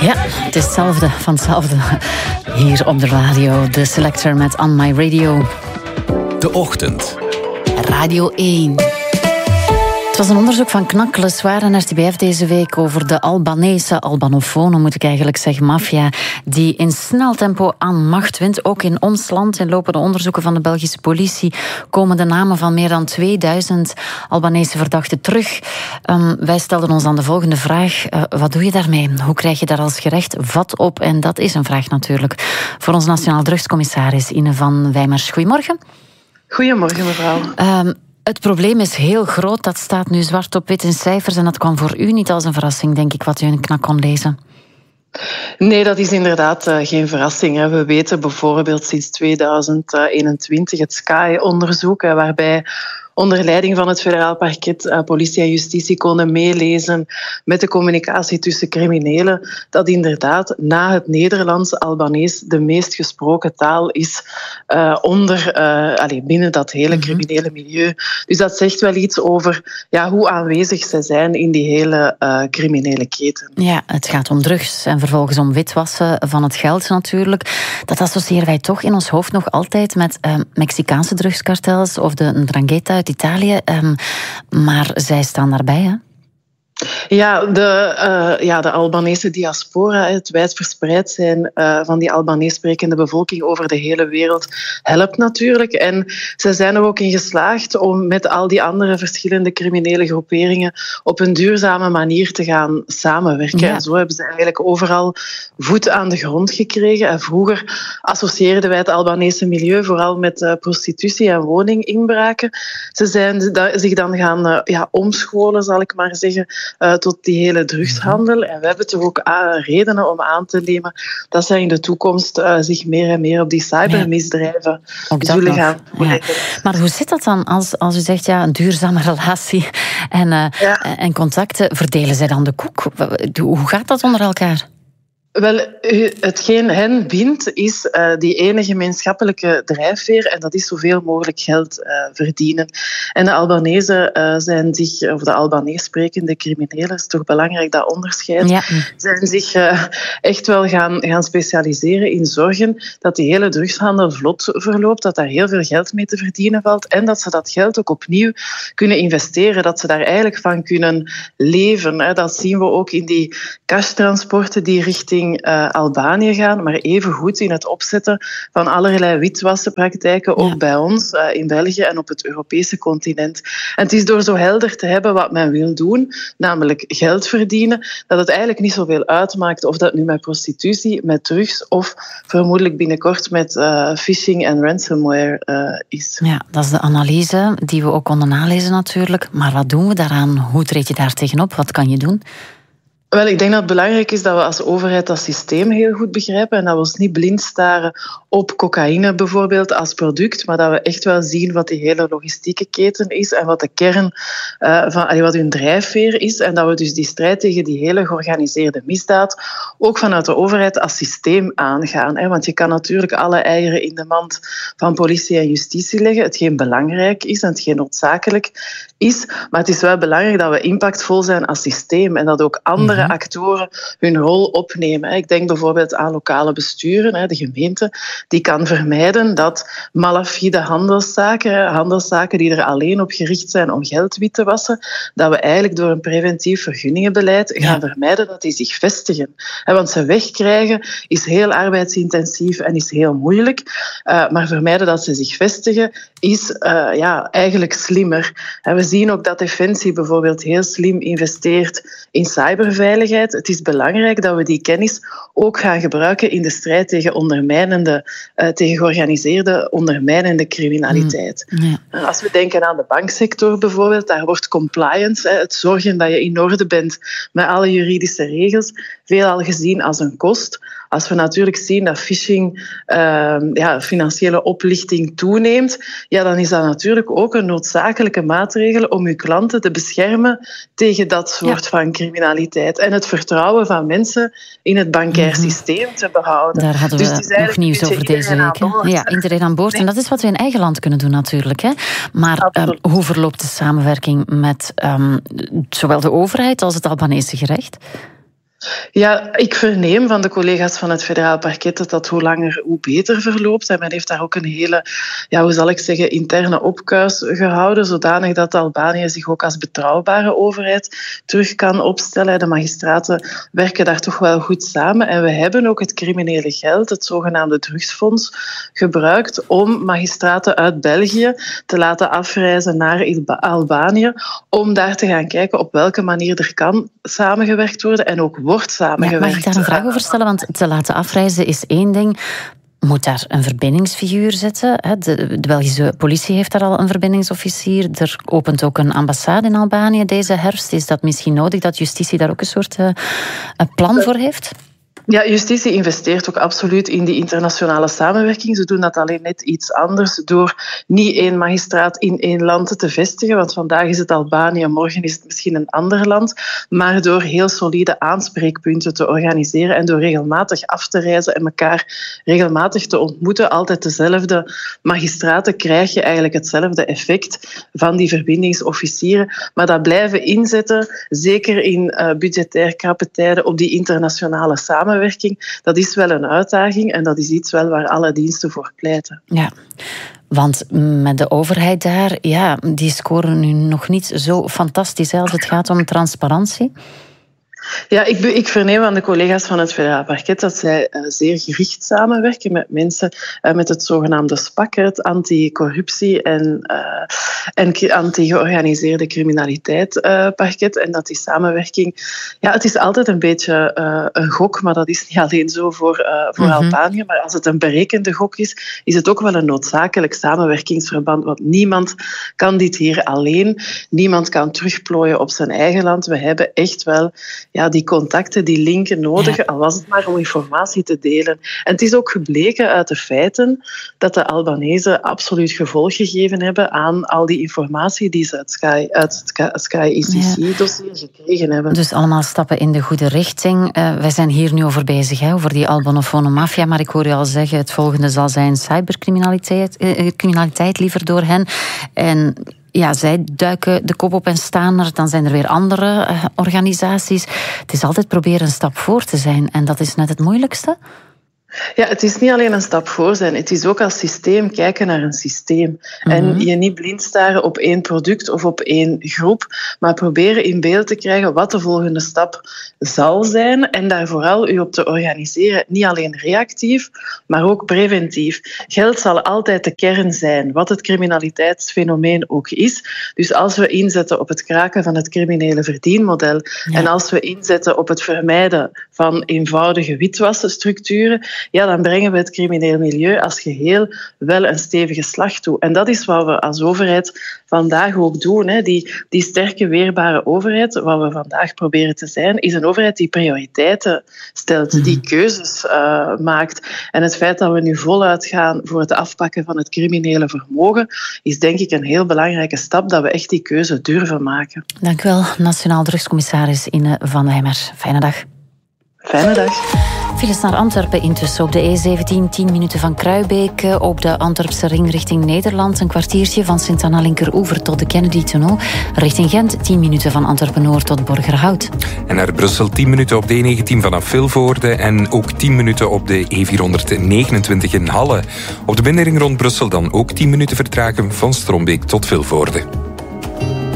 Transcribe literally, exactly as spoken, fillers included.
Ja, het is hetzelfde van hetzelfde. Hier op de radio, de Selector met On My Radio. De Ochtend. Radio één. Het was een onderzoek van Knakkelen, Zwaar en R T B F deze week over de Albanese, Albanofonen moet ik eigenlijk zeggen, maffia, die in snel tempo aan macht wint. Ook in ons land, in lopende onderzoeken van de Belgische politie, komen de namen van meer dan tweeduizend Albanese verdachten terug. Um, wij stelden ons dan de volgende vraag. Uh, wat doe je daarmee? Hoe krijg je daar als gerecht vat op? En dat is een vraag natuurlijk voor ons Nationaal Drugscommissaris Ine van Wijmers. Goedemorgen. Goedemorgen, mevrouw. Um, Het probleem is heel groot, dat staat nu zwart op wit in cijfers en dat kwam voor u niet als een verrassing, denk ik, wat u in Knak kon lezen. Nee, dat is inderdaad uh, geen verrassing. Hè. We weten bijvoorbeeld sinds tweeduizend eenentwintig het S K A I-onderzoek, hè, waarbij onder leiding van het federaal parket uh, politie en justitie konden meelezen met de communicatie tussen criminelen, dat inderdaad na het Nederlands Albanees de meest gesproken taal is uh, onder, uh, allez, binnen dat hele criminele milieu. Dus dat zegt wel iets over ja, hoe aanwezig zij zijn in die hele uh, criminele keten. Ja, het gaat om drugs en vervolgens om witwassen van het geld natuurlijk. Dat associëren wij toch in ons hoofd nog altijd met uh, Mexicaanse drugskartels of de Ndrangheta uit Italië. Um, maar zij staan daarbij, hè? Ja, de, uh, ja, de Albanese diaspora, het wijdverspreid zijn uh, van die Albanees sprekende bevolking over de hele wereld, helpt natuurlijk. En ze zijn er ook in geslaagd om met al die andere verschillende criminele groeperingen op een duurzame manier te gaan samenwerken. Ja. En zo hebben ze eigenlijk overal voet aan de grond gekregen. En vroeger associeerden wij het Albanese milieu vooral met uh, prostitutie en woninginbraken. Ze zijn zich dan gaan uh, ja, omscholen, zal ik maar zeggen, Uh, tot die hele drugshandel. En we hebben toch ook uh, redenen om aan te nemen dat zij in de toekomst uh, zich meer en meer op die cybermisdrijven ja, zullen gaan. Ja. Maar hoe zit dat dan als, als u zegt ja, een duurzame relatie en, uh, ja. en contacten? Verdelen zij dan de koek? Hoe gaat dat onder elkaar? Wel, hetgeen hen bindt is uh, die ene gemeenschappelijke drijfveer en dat is zoveel mogelijk geld uh, verdienen. En de Albanese uh, zijn zich, of de Albanees sprekende criminelen, is toch belangrijk dat onderscheid, ja. zijn zich uh, echt wel gaan, gaan specialiseren in zorgen dat die hele drugshandel vlot verloopt, dat daar heel veel geld mee te verdienen valt en dat ze dat geld ook opnieuw kunnen investeren, dat ze daar eigenlijk van kunnen leven. Hè. Dat zien we ook in die cashtransporten die richting Uh, Albanië gaan, maar evengoed in het opzetten van allerlei witwassenpraktijken, ook ja. bij ons uh, in België en op het Europese continent. En het is door zo helder te hebben wat men wil doen, namelijk geld verdienen, dat het eigenlijk niet zoveel uitmaakt of dat nu met prostitutie, met drugs of vermoedelijk binnenkort met uh, phishing en ransomware uh, is. Ja, dat is de analyse die we ook konden nalezen natuurlijk. Maar wat doen we daaraan? Hoe treed je daar tegenop? Wat kan je doen? Wel, ik denk dat het belangrijk is dat we als overheid dat systeem heel goed begrijpen en dat we ons niet blind staren op cocaïne bijvoorbeeld als product, maar dat we echt wel zien wat die hele logistieke keten is en wat de kern uh, van allee, wat hun drijfveer is en dat we dus die strijd tegen die hele georganiseerde misdaad ook vanuit de overheid als systeem aangaan. Hè? Want je kan natuurlijk alle eieren in de mand van politie en justitie leggen, hetgeen belangrijk is en hetgeen noodzakelijk is, maar het is wel belangrijk dat we impactvol zijn als systeem en dat ook andere actoren hun rol opnemen. Ik denk bijvoorbeeld aan lokale besturen, de gemeente, die kan vermijden dat malafide handelszaken, handelszaken die er alleen op gericht zijn om geld wit te wassen, dat we eigenlijk door een preventief vergunningenbeleid gaan ja. vermijden dat die zich vestigen. Want ze wegkrijgen is heel arbeidsintensief en is heel moeilijk, maar vermijden dat ze zich vestigen is uh, ja, eigenlijk slimmer. We zien ook dat Defensie bijvoorbeeld heel slim investeert in cyberveiligheid. Het is belangrijk dat we die kennis ook gaan gebruiken in de strijd tegen ondermijnende, uh, tegen georganiseerde ondermijnende criminaliteit. Mm, ja. Als we denken aan de banksector bijvoorbeeld, daar wordt compliance, het zorgen dat je in orde bent met alle juridische regels, veelal gezien als een kost. Als we natuurlijk zien dat phishing, uh, ja, financiële oplichting toeneemt, ja, dan is dat natuurlijk ook een noodzakelijke maatregel om uw klanten te beschermen tegen dat soort ja. van criminaliteit. En het vertrouwen van mensen in het bankair mm-hmm. systeem te behouden. Daar hadden we dus nog nieuws over deze week. Ja, iedereen aan boord. Nee. En dat is wat we in eigen land kunnen doen natuurlijk. Hè. Maar um, hoe verloopt de samenwerking met um, zowel de overheid als het Albanese gerecht? Ja, ik verneem van de collega's van het federaal parket dat dat hoe langer hoe beter verloopt. En men heeft daar ook een hele, ja, hoe zal ik zeggen, interne opkuis gehouden, zodanig dat Albanië zich ook als betrouwbare overheid terug kan opstellen. De magistraten werken daar toch wel goed samen. En we hebben ook het criminele geld, het zogenaamde drugsfonds, gebruikt om magistraten uit België te laten afreizen naar Albanië, om daar te gaan kijken op welke manier er kan samengewerkt worden en ook wordt samengewerkt. Ja, mag ik daar een vraag over stellen? Want te laten afreizen is één ding. Moet daar een verbindingsfiguur zitten? De, de Belgische politie heeft daar al een verbindingsofficier. Er opent ook een ambassade in Albanië deze herfst. Is dat misschien nodig dat justitie daar ook een soort uh, een plan voor heeft? Ja, justitie investeert ook absoluut in die internationale samenwerking. Ze doen dat alleen net iets anders door niet één magistraat in één land te vestigen, want vandaag is het Albanië, morgen is het misschien een ander land, maar door heel solide aanspreekpunten te organiseren en door regelmatig af te reizen en elkaar regelmatig te ontmoeten, altijd dezelfde magistraten, krijg je eigenlijk hetzelfde effect van die verbindingsofficieren. Maar dat blijven inzetten, zeker in uh, budgetair krappe tijden, op die internationale samenwerking. Dat is wel een uitdaging en dat is iets wel waar alle diensten voor pleiten. Ja, want met de overheid daar, ja, die scoren nu nog niet zo fantastisch hè, als het gaat om transparantie. Ja, ik, ik verneem aan de collega's van het federaal parket dat zij uh, zeer gericht samenwerken met mensen uh, met het zogenaamde SPAC, het anticorruptie en, uh, en anti-georganiseerde criminaliteit uh, parket. En dat die samenwerking, ja, het is altijd een beetje uh, een gok, maar dat is niet alleen zo voor, uh, voor mm-hmm. Albanië. Maar als het een berekende gok is, is het ook wel een noodzakelijk samenwerkingsverband. Want niemand kan dit hier alleen. Niemand kan terugplooien op zijn eigen land. We hebben echt wel ja, die contacten, die linken nodig, ja. al was het maar om informatie te delen. En het is ook gebleken uit de feiten dat de Albanezen absoluut gevolg gegeven hebben aan al die informatie die ze uit, Sky, uit het Sky I C C-dossier ja. gekregen hebben. Dus allemaal stappen in de goede richting. Uh, wij zijn hier nu over bezig, hè, over die albanofone maffia, maar ik hoor je al zeggen, het volgende zal zijn cybercriminaliteit, uh, criminaliteit liever door hen. En ja, zij duiken de kop op en staan er. Dan zijn er weer andere uh, organisaties. Het is altijd proberen een stap voor te zijn. En dat is net het moeilijkste. Ja, het is niet alleen een stap voor zijn. Het is ook als systeem kijken naar een systeem. Mm-hmm. En je niet blind staren op één product of op één groep, maar proberen in beeld te krijgen wat de volgende stap zal zijn en daar vooral u op te organiseren. Niet alleen reactief, maar ook preventief. Geld zal altijd de kern zijn, wat het criminaliteitsfenomeen ook is. Dus als we inzetten op het kraken van het criminele verdienmodel ja. en als we inzetten op het vermijden van eenvoudige witwassenstructuren, ja, dan brengen we het crimineel milieu als geheel wel een stevige slag toe. En dat is wat we als overheid vandaag ook doen. Hè. Die, die sterke, weerbare overheid, wat we vandaag proberen te zijn, is een overheid die prioriteiten stelt, mm-hmm. die keuzes uh, maakt. En het feit dat we nu voluit gaan voor het afpakken van het criminele vermogen, is denk ik een heel belangrijke stap dat we echt die keuze durven maken. Dank u wel, Nationaal Drugscommissaris Inne van de Hemmer. Fijne dag. Fijne dag. Files naar Antwerpen intussen op de E zeventien, tien minuten van Kruijbeek. Op de Antwerpse ring richting Nederland een kwartiertje van Sint-Anna-Linkeroever tot de Kennedy-tunnel. Richting Gent tien minuten van Antwerpen-Noord tot Borgerhout. En naar Brussel tien minuten op de E negentien vanaf Vilvoorde en ook tien minuten op de E vierhonderdnegenentwintig in Halle. Op de binnenring rond Brussel dan ook tien minuten vertragen van Strombeek tot Vilvoorde.